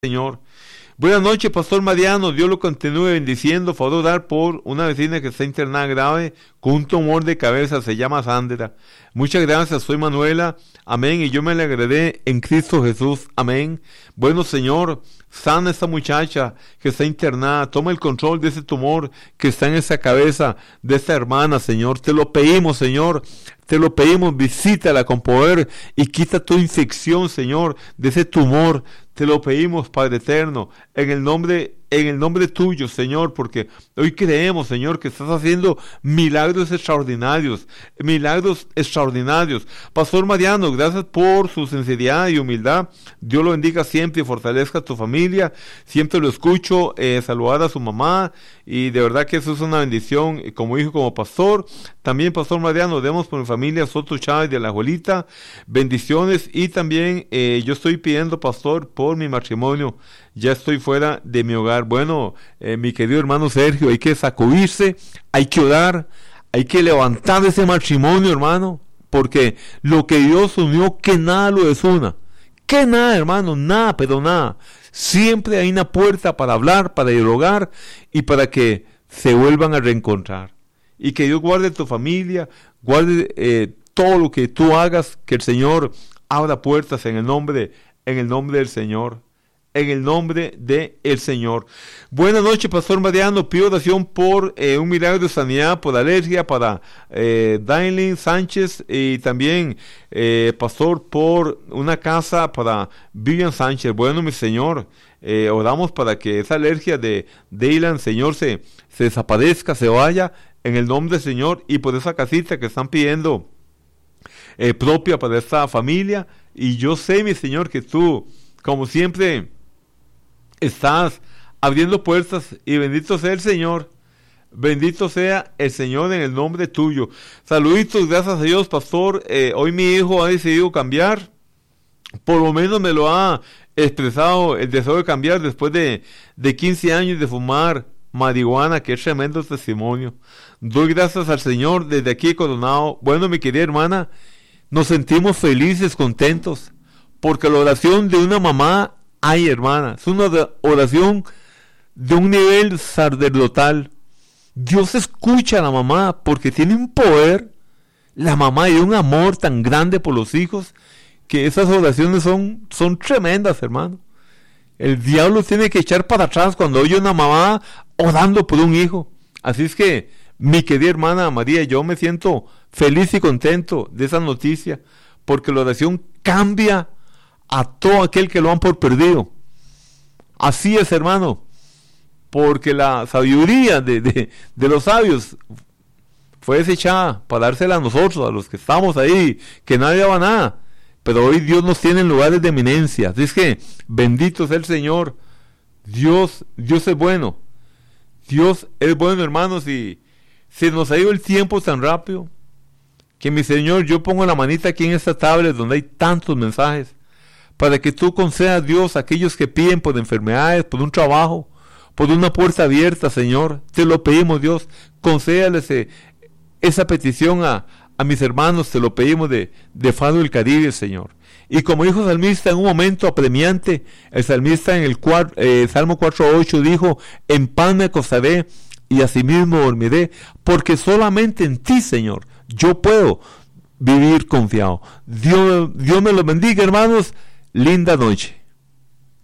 Señor. Buenas noches, Pastor Mariano. Dios lo continúe bendiciendo. Favor de orar por una vecina que está internada grave con un tumor de cabeza. Se llama Sandra. Muchas gracias. Soy Manuela. Amén. Y yo me alegraré en Cristo Jesús. Amén. Bueno, Señor, sana esta muchacha que está internada. Toma el control de ese tumor que está en esa cabeza de esta hermana, Señor. Te lo pedimos, Señor. Te lo pedimos. Visítala con poder y quita toda infección, Señor, de ese tumor. Te lo pedimos, Padre eterno, en el nombre tuyo, Señor, porque hoy creemos, Señor, que estás haciendo milagros extraordinarios. Pastor Mariano, gracias por su sinceridad y humildad. Dios lo bendiga siempre y fortalezca a tu familia. Siempre lo escucho saludar a su mamá y de verdad que eso es una bendición como hijo, como pastor. También, Pastor Mariano, demos por mi familia Soto Chávez de la Abuelita, bendiciones. Y también yo estoy pidiendo, Pastor, por mi matrimonio. Ya estoy fuera de mi hogar. Bueno, mi querido hermano Sergio, hay que sacudirse, hay que orar, hay que levantar ese matrimonio, hermano, porque lo que Dios unió, que nada lo desuna. Que nada, hermano, nada, pero nada. Siempre hay una puerta para hablar, para dialogar y para que se vuelvan a reencontrar. Y que Dios guarde tu familia, guarde todo lo que tú hagas, que el Señor abra puertas en el nombre del Señor. En el nombre del Señor. Buenas noches, Pastor Mariano. Pido oración por un milagro de sanidad por alergia para Dailin Sánchez y también, Pastor, por una casa para Vivian Sánchez. Bueno, mi Señor, oramos para que esa alergia de Daylan, Señor, se desaparezca, se vaya en el nombre del Señor, y por esa casita que están pidiendo propia para esta familia. Y yo sé, mi Señor, que tú, como siempre, estás abriendo puertas, y bendito sea el Señor. Bendito sea el Señor en el nombre tuyo. Saluditos, gracias a Dios, Pastor. Hoy mi hijo ha decidido cambiar. Por lo menos me lo ha expresado el deseo de cambiar después de 15 años de fumar marihuana, que es tremendo testimonio. Doy gracias al Señor desde aquí, Coronado. Bueno, mi querida hermana, nos sentimos felices, contentos, porque la oración de una mamá, ay, hermana, es una oración de un nivel sacerdotal. Dios escucha a la mamá porque tiene un poder, la mamá, y un amor tan grande por los hijos, que esas oraciones son tremendas, hermano. El diablo tiene que echar para atrás cuando oye una mamá orando por un hijo. Así es que, mi querida hermana María, yo me siento feliz y contento de esa noticia, porque la oración cambia a todo aquel que lo han por perdido. Así es, hermano, porque la sabiduría de los sabios fue desechada para dársela a nosotros, a los que estamos ahí, que nadie daba nada. Pero hoy Dios nos tiene en lugares de eminencia. Así es que, bendito sea el Señor. Dios es bueno. Dios es bueno, hermanos, y se nos ha ido el tiempo tan rápido, que mi Señor, yo pongo la manita aquí en esta tablet donde hay tantos mensajes, para que tú concedas, Dios, a aquellos que piden por enfermedades, por un trabajo, por una puerta abierta, Señor. Te lo pedimos, Dios. Concédales esa petición a mis hermanos. Te lo pedimos de Faro del Caribe, Señor. Y como dijo el salmista en un momento apremiante, el salmista en el Salmo 4:8 dijo: en paz me acostaré y asimismo dormiré, porque solamente en ti, Señor, yo puedo vivir confiado. Dios me los bendiga, hermanos. Linda noche.